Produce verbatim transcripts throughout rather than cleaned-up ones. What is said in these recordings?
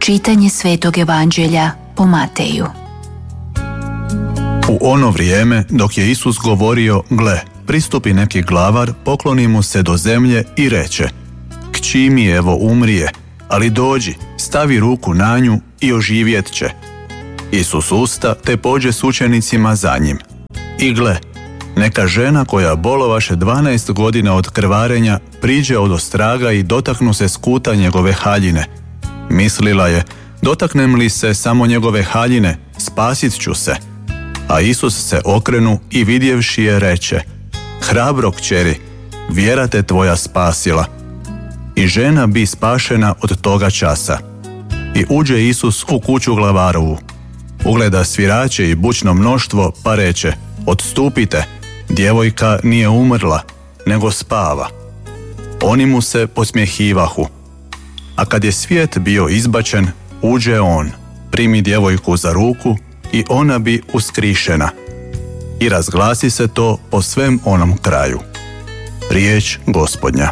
Čitanje Svetog Evanđelja po Mateju. U ono vrijeme, dok je Isus govorio, gle, pristupi neki glavar, pokloni mu se do zemlje i reče: Kći mi evo umrije, ali dođi, stavi ruku na nju i oživjet će. Isus usta, te pođe s učenicima za njim. I gle, neka žena koja bolovaše dvanaest godina od krvarenja priđe od ostraga i dotaknu se skuta njegove haljine. Mislila je, dotaknem li se samo njegove haljine, spasit ću se. A Isus se okrenu i vidjevši je reče: Hrabro kćeri, vjera te tvoja spasila. I žena bi spašena od toga časa. I uđe Isus u kuću glavarovu. Ugleda svirače i bučno mnoštvo, pa reče: Odstupite, djevojka nije umrla, nego spava. Oni mu se podsmjehivahu. A kad je svijet bio izbačen, uđe on, primi djevojku za ruku i ona bi uskrišena. I razglasi se to po svem onom kraju. Riječ Gospodnja.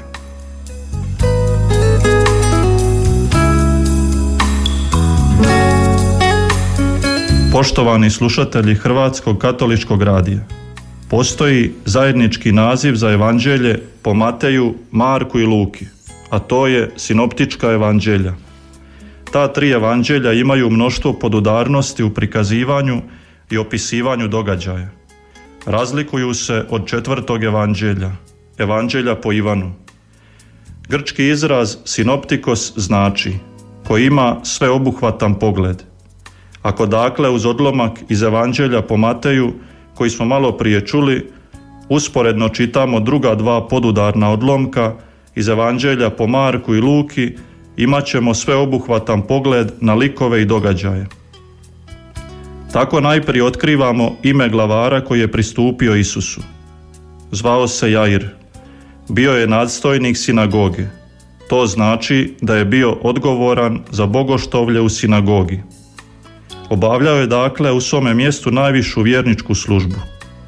Poštovani slušatelji Hrvatskog katoličkog radija, postoji zajednički naziv za evanđelje po Mateju, Marku i Luki, a to je sinoptička evanđelja. Ta tri evanđelja imaju mnoštvo podudarnosti u prikazivanju i opisivanju događaja. Razlikuju se od četvrtog evanđelja, evanđelja po Ivanu. Grčki izraz sinoptikos znači koji ima sveobuhvatan pogled. Ako dakle uz odlomak iz evanđelja po Mateju, koji smo malo prije čuli, usporedno čitamo druga dva podudarna odlomka iz evanđelja po Marku i Luki, imat ćemo sveobuhvatan pogled na likove i događaje. Tako najprije otkrivamo ime glavara koji je pristupio Isusu. Zvao se Jair. Bio je nadstojnik sinagoge. To znači da je bio odgovoran za bogoštovlje u sinagogi. Obavljao je dakle u svome mjestu najvišu vjerničku službu.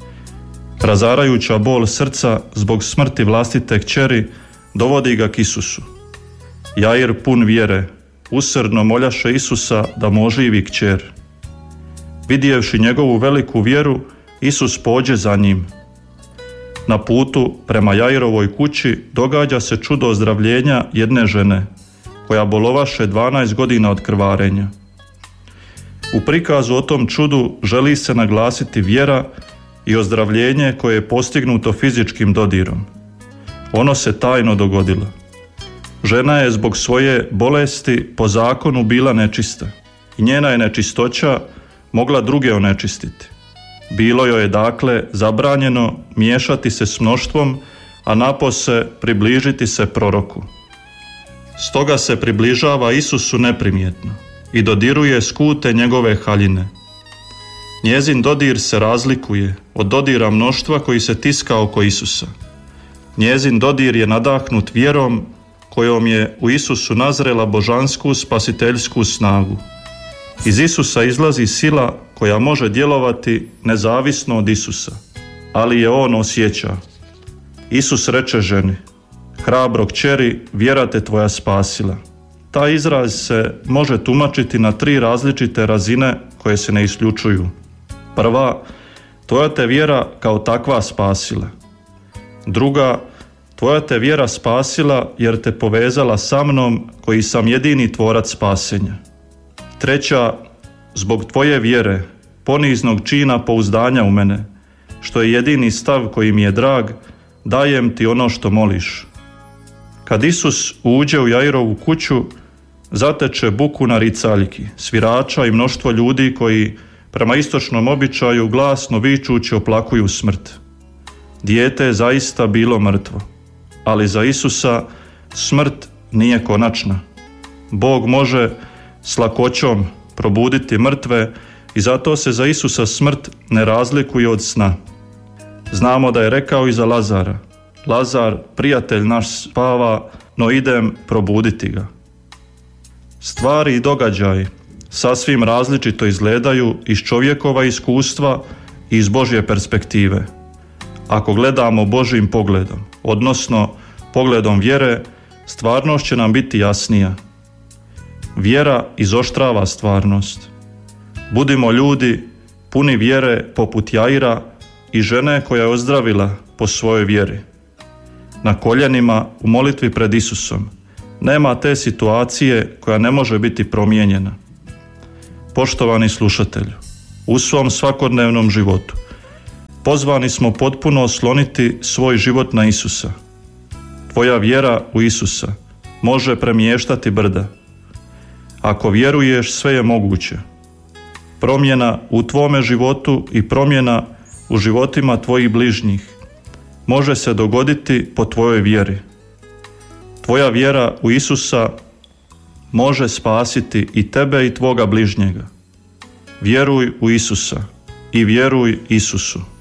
Razarajuća bol srca zbog smrti vlastite kćeri dovodi ga k Isusu. Jair pun vjere, usrdno moljaše Isusa da mu oživi kćer. Vidjevši njegovu veliku vjeru, Isus pođe za njim. Na putu prema Jairovoj kući događa se čudo ozdravljenja jedne žene, koja bolovaše dvanaest godina od krvarenja. U prikazu o tom čudu želi se naglasiti vjera i ozdravljenje koje je postignuto fizičkim dodirom. Ono se tajno dogodilo. Žena je zbog svoje bolesti po zakonu bila nečista i njena je nečistoća mogla druge onečistiti. Bilo joj je dakle zabranjeno miješati se s mnoštvom, a napose približiti se proroku. Stoga se približava Isusu neprimjetno i dodiruje skute njegove haljine. Njezin dodir se razlikuje od dodira mnoštva koji se tiska oko Isusa. Njezin dodir je nadahnut vjerom kojom je u Isusu nazrela božansku spasiteljsku snagu. Iz Isusa izlazi sila koja može djelovati nezavisno od Isusa, ali je on osjeća. Isus reče ženi: Hrabro kćeri, vjera te tvoja spasila. Taj izraz se može tumačiti na tri različite razine koje se ne isključuju. Prva, tvoja te vjera kao takva spasila. Druga, tvoja te vjera spasila jer te povezala sa mnom koji sam jedini tvorac spasenja. Treća, zbog tvoje vjere, poniznog čina pouzdanja u mene, što je jedini stav koji mi je drag, dajem ti ono što moliš. Kad Isus uđe u Jairovu kuću, zateče buku na ricaljki, svirača i mnoštvo ljudi koji prema istočnom običaju glasno vičući oplakuju smrt. Dijete je zaista bilo mrtvo, ali za Isusa smrt nije konačna. Bog može s lakoćom probuditi mrtve i zato se za Isusa smrt ne razlikuje od sna. Znamo da je rekao i za Lazara: Lazar, prijatelj naš, spava, no idem probuditi ga. Stvari i događaji sasvim različito izgledaju iz čovjekova iskustva i iz Božje perspektive. Ako gledamo Božjim pogledom, odnosno pogledom vjere, stvarnost će nam biti jasnija. vjera izoštrava stvarnost. Budimo ljudi puni vjere poput Jaira i žene koja je ozdravila po svojoj vjeri. Na koljenima u molitvi pred Isusom nema te situacije koja ne može biti promijenjena. Poštovani slušatelju, u svom svakodnevnom životu pozvani smo potpuno osloniti svoj život na Isusa. Tvoja vjera u Isusa može premještati brda. Ako vjeruješ, sve je moguće. Promjena u tvome životu i promjena u životima tvojih bližnjih može se dogoditi po tvojoj vjeri. Tvoja vjera u Isusa može spasiti i tebe i tvoga bližnjega. Vjeruj u Isusa i vjeruj Isusu.